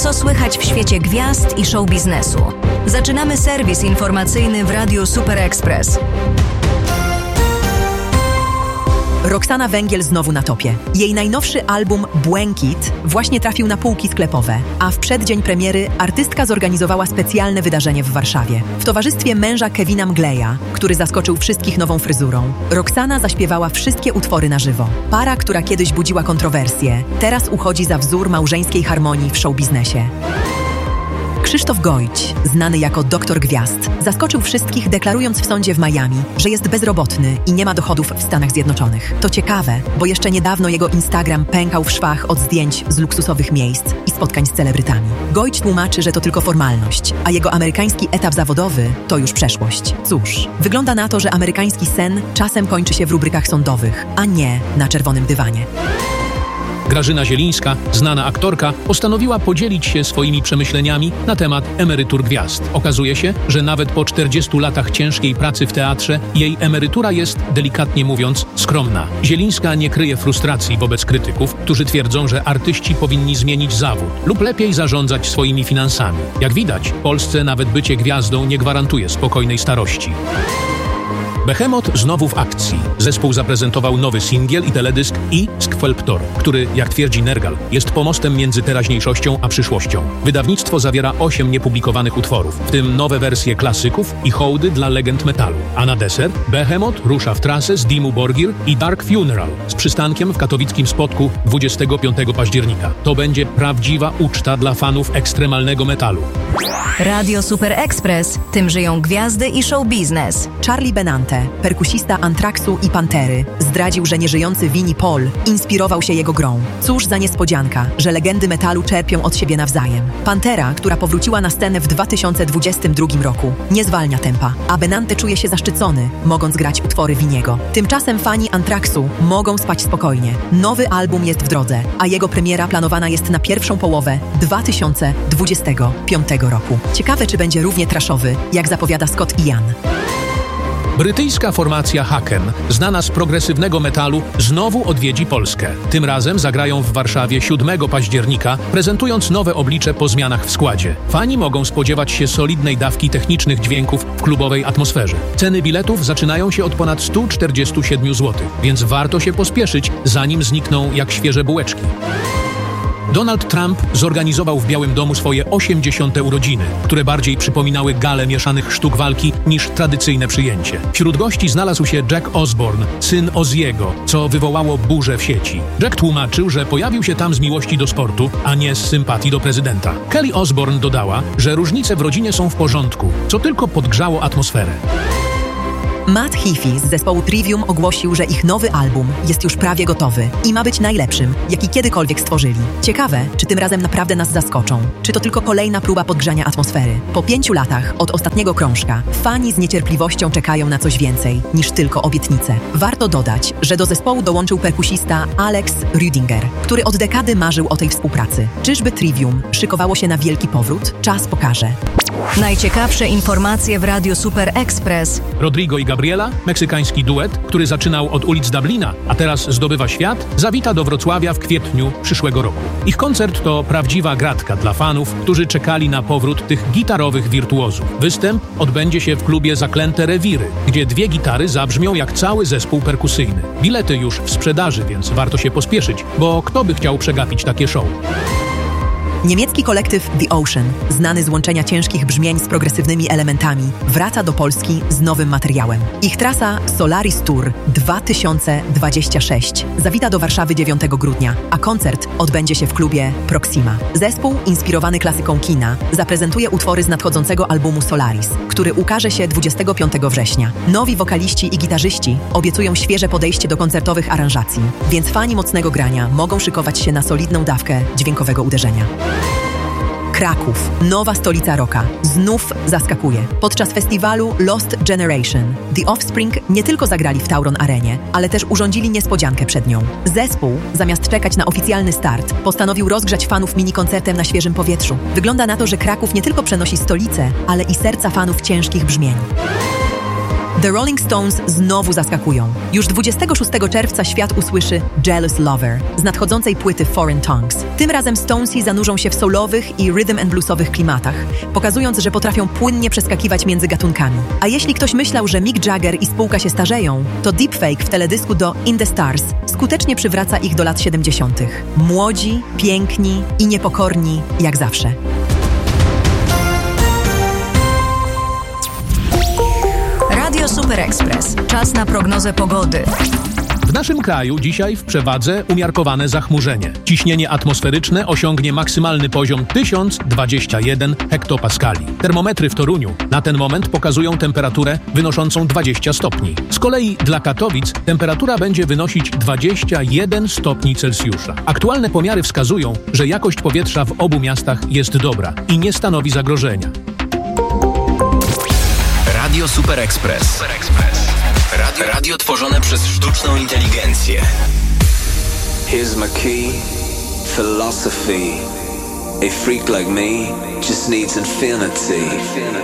Co słychać w świecie gwiazd i show biznesu? Zaczynamy serwis informacyjny w Radiu Super Express. Roxana Węgiel znowu na topie. Jej najnowszy album Błękit właśnie trafił na półki sklepowe, a w przeddzień premiery artystka zorganizowała specjalne wydarzenie w Warszawie. W towarzystwie męża Kevina Mgleja, który zaskoczył wszystkich nową fryzurą, Roxana zaśpiewała wszystkie utwory na żywo. Para, która kiedyś budziła kontrowersje, teraz uchodzi za wzór małżeńskiej harmonii w showbiznesie. Krzysztof Gojć, znany jako Doktor Gwiazd, zaskoczył wszystkich, deklarując w sądzie w Miami, że jest bezrobotny i nie ma dochodów w Stanach Zjednoczonych. To ciekawe, bo jeszcze niedawno jego Instagram pękał w szwach od zdjęć z luksusowych miejsc i spotkań z celebrytami. Gojć tłumaczy, że to tylko formalność, a jego amerykański etap zawodowy to już przeszłość. Cóż, wygląda na to, że amerykański sen czasem kończy się w rubrykach sądowych, a nie na czerwonym dywanie. Grażyna Zielińska, znana aktorka, postanowiła podzielić się swoimi przemyśleniami na temat emerytur gwiazd. Okazuje się, że nawet po 40 latach ciężkiej pracy w teatrze jej emerytura jest, delikatnie mówiąc, skromna. Zielińska nie kryje frustracji wobec krytyków, którzy twierdzą, że artyści powinni zmienić zawód lub lepiej zarządzać swoimi finansami. Jak widać, w Polsce nawet bycie gwiazdą nie gwarantuje spokojnej starości. Behemoth znowu w akcji. Zespół zaprezentował nowy singiel i teledysk i Skwelptor, który, jak twierdzi Nergal, jest pomostem między teraźniejszością a przyszłością. Wydawnictwo zawiera 8 niepublikowanych utworów, w tym nowe wersje klasyków i hołdy dla legend metalu. A na deser Behemoth rusza w trasę z Dimmu Borgir i Dark Funeral z przystankiem w katowickim Spodku 25 października. To będzie prawdziwa uczta dla fanów ekstremalnego metalu. Radio Super Express. Tym żyją gwiazdy i show biznes. Charlie Benante, perkusista Anthraxu i Pantery, zdradził, że nieżyjący Vinnie Paul inspirował się jego grą. Cóż za niespodzianka, że legendy metalu czerpią od siebie nawzajem. Pantera, która powróciła na scenę w 2022 roku, nie zwalnia tempa, a Benante czuje się zaszczycony, mogąc grać utwory Vinniego. Tymczasem fani Anthraxu mogą spać spokojnie. Nowy album jest w drodze, a jego premiera planowana jest na pierwszą połowę 2025 roku. Ciekawe, czy będzie równie trashowy, jak zapowiada Scott Ian. Brytyjska formacja Haken, znana z progresywnego metalu, znowu odwiedzi Polskę. Tym razem zagrają w Warszawie 7 października, prezentując nowe oblicze po zmianach w składzie. Fani mogą spodziewać się solidnej dawki technicznych dźwięków w klubowej atmosferze. Ceny biletów zaczynają się od ponad 147 zł, więc warto się pospieszyć, zanim znikną jak świeże bułeczki. Donald Trump zorganizował w Białym Domu swoje 80. urodziny, które bardziej przypominały galę mieszanych sztuk walki niż tradycyjne przyjęcie. Wśród gości znalazł się Jack Osborne, syn Ozzy'ego, co wywołało burzę w sieci. Jack tłumaczył, że pojawił się tam z miłości do sportu, a nie z sympatii do prezydenta. Kelly Osbourne dodała, że różnice w rodzinie są w porządku, co tylko podgrzało atmosferę. Matt Heafy z zespołu Trivium ogłosił, że ich nowy album jest już prawie gotowy i ma być najlepszym, jaki kiedykolwiek stworzyli. Ciekawe, czy tym razem naprawdę nas zaskoczą. Czy to tylko kolejna próba podgrzania atmosfery? Po 5 latach od ostatniego krążka fani z niecierpliwością czekają na coś więcej niż tylko obietnice. Warto dodać, że do zespołu dołączył perkusista Alex Rüdiger, który od dekady marzył o tej współpracy. Czyżby Trivium szykowało się na wielki powrót? Czas pokaże. Najciekawsze informacje w Radiu Super Express. Rodrigo i Gabriela, meksykański duet, który zaczynał od ulic Dublina, a teraz zdobywa świat, zawita do Wrocławia w kwietniu przyszłego roku. Ich koncert to prawdziwa gratka dla fanów, którzy czekali na powrót tych gitarowych wirtuozów. Występ odbędzie się w klubie Zaklęte Rewiry, gdzie 2 gitary zabrzmią jak cały zespół perkusyjny. Bilety już w sprzedaży, więc warto się pospieszyć, bo kto by chciał przegapić takie show? Niemiecki kolektyw The Ocean, znany z łączenia ciężkich brzmień z progresywnymi elementami, wraca do Polski z nowym materiałem. Ich trasa Solaris Tour 2026 zawita do Warszawy 9 grudnia, a koncert odbędzie się w klubie Proxima. Zespół, inspirowany klasyką kina, zaprezentuje utwory z nadchodzącego albumu Solaris, który ukaże się 25 września. Nowi wokaliści i gitarzyści obiecują świeże podejście do koncertowych aranżacji, więc fani mocnego grania mogą szykować się na solidną dawkę dźwiękowego uderzenia. Kraków, nowa stolica rocka, znów zaskakuje. Podczas festiwalu Lost Generation The Offspring nie tylko zagrali w Tauron Arenie, ale też urządzili niespodziankę przed nią. Zespół, zamiast czekać na oficjalny start, postanowił rozgrzać fanów mini-koncertem na świeżym powietrzu. Wygląda na to, że Kraków nie tylko przenosi stolicę, ale i serca fanów ciężkich brzmień. The Rolling Stones znowu zaskakują. Już 26 czerwca świat usłyszy Jealous Lover z nadchodzącej płyty Foreign Tongues. Tym razem Stonesi zanurzą się w soulowych i rhythm and bluesowych klimatach, pokazując, że potrafią płynnie przeskakiwać między gatunkami. A jeśli ktoś myślał, że Mick Jagger i spółka się starzeją, to deepfake w teledysku do In the Stars skutecznie przywraca ich do lat 70. Młodzi, piękni i niepokorni jak zawsze. Radio Super Express. Czas na prognozę pogody. W naszym kraju dzisiaj w przewadze umiarkowane zachmurzenie. Ciśnienie atmosferyczne osiągnie maksymalny poziom 1021 hektopaskali. Termometry w Toruniu na ten moment pokazują temperaturę wynoszącą 20 stopni. Z kolei dla Katowic temperatura będzie wynosić 21 stopni Celsjusza. Aktualne pomiary wskazują, że jakość powietrza w obu miastach jest dobra i nie stanowi zagrożenia. Radio Super Express. Radio tworzone przez sztuczną inteligencję. Here's my key, philosophy. A freak like me just needs infinity.